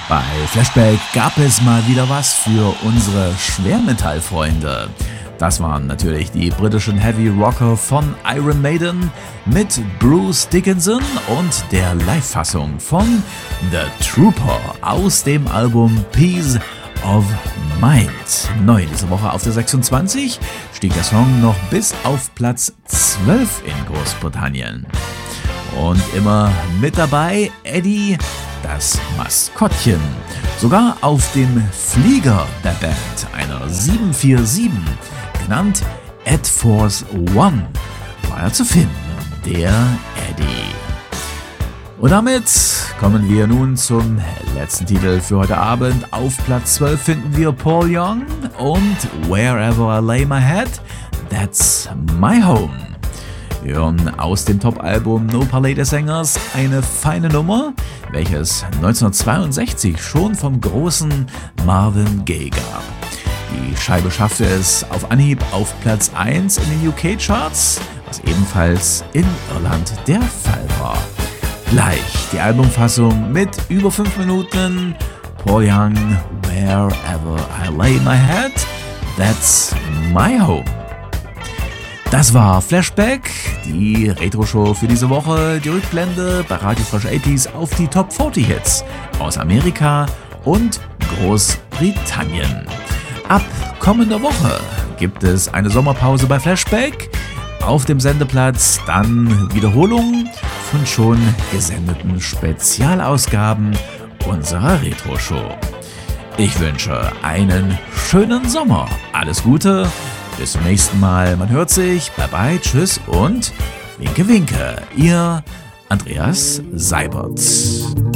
Bei Flashback gab es mal wieder was für unsere Schwermetallfreunde. Das waren natürlich die britischen Heavy Rocker von Iron Maiden mit Bruce Dickinson und der Live-Fassung von The Trooper aus dem Album Peace of Mind. Neu diese Woche auf der 26 stieg der Song noch bis auf Platz 12 in Großbritannien. Und immer mit dabei Eddie, das Maskottchen. Sogar auf dem Flieger der Band, einer 747, genannt Ed Force One, war er zu finden, der Eddie. Und damit kommen wir nun zum letzten Titel für heute Abend. Auf Platz 12 finden wir Paul Young und Wherever I Lay My Head, That's My Home. Wir hören aus dem Top-Album No Parley des Sängers eine feine Nummer, welches 1962 schon vom großen Marvin Gaye gab. Die Scheibe schaffte es auf Anhieb auf Platz 1 in den UK-Charts, was ebenfalls in Irland der Fall war. Gleich die Albumfassung mit über 5 Minuten. Paul Young, Wherever I Lay My Head, That's My Home. Das war Flashback, die Retro-Show für diese Woche, die Rückblende bei Radio Fresh 80s auf die Top 40 Hits aus Amerika und Großbritannien. Ab kommender Woche gibt es eine Sommerpause bei Flashback. Auf dem Sendeplatz dann Wiederholungen von schon gesendeten Spezialausgaben unserer Retro-Show. Ich wünsche einen schönen Sommer. Alles Gute. Bis zum nächsten Mal. Man hört sich. Bye bye, tschüss und winke winke. Ihr Andreas Seibert.